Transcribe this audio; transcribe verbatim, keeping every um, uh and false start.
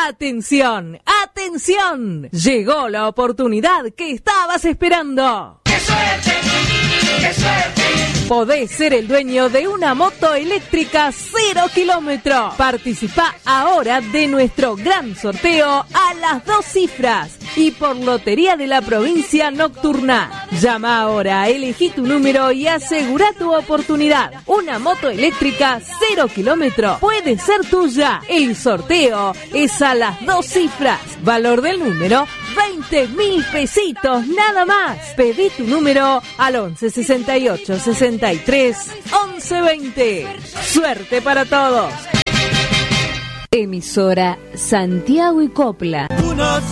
¡Atención! ¡Atención! Llegó la oportunidad que estabas esperando. ¡Qué suerte! ¡Qué suerte! Podés ser el dueño de una moto eléctrica cero kilómetros. Participa ahora de nuestro gran sorteo a las dos cifras y por Lotería de la Provincia Nocturna. Llama ahora, elegí tu número y asegura tu oportunidad. Una moto eléctrica cero kilómetros puede ser tuya. El sorteo es a las dos cifras. Valor del número veinte mil pesitos nada más. Pedí tu número al once sesenta y ocho sesenta y tres once veinte. Suerte para todos. Emisora Santiago y Copla.